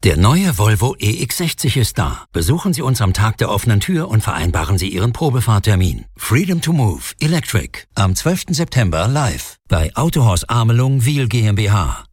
Der neue Volvo EX60 ist da. Besuchen Sie uns am Tag der offenen Tür und vereinbaren Sie Ihren Probefahrttermin. Freedom to Move Electric am 12. September live bei Autohaus Amelung Wiel GmbH.